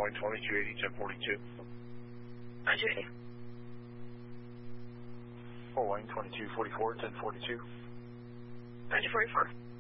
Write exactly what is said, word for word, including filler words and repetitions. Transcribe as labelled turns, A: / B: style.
A: Wayne twenty-two eighty, ten forty-two.
B: twenty-two eighty.
A: Fort Wayne twenty-two forty-four, ten forty-two.
B: twenty-two forty-four.